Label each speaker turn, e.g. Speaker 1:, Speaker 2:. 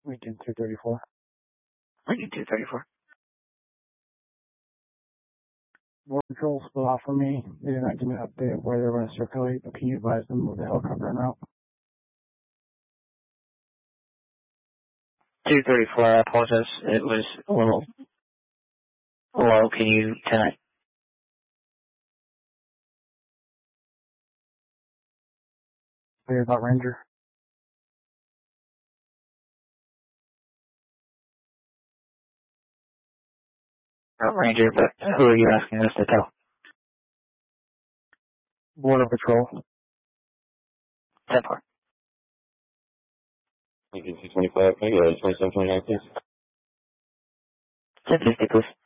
Speaker 1: Lincoln 234.
Speaker 2: Lincoln 234.
Speaker 1: Border Patrol split off from me. They did not give me an update of where they're going to circulate, but can you advise them of the helicopter en route?
Speaker 2: 234, I apologize. It was a little low. Can you tonight?
Speaker 1: Clear about Ranger.
Speaker 2: Ranger, but who are you asking us to tell?
Speaker 1: Border Patrol.
Speaker 2: 10-4.
Speaker 3: Lincoln 225, can I get a 2729, please?
Speaker 2: 1050, please.